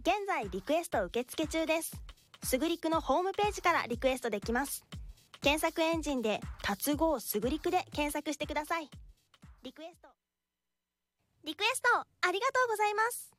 現在リクエスト受付中です。すぐりくのホームページからリクエストできます。検索エンジンで達合すぐりくで検索してください。リクエストありがとうございます。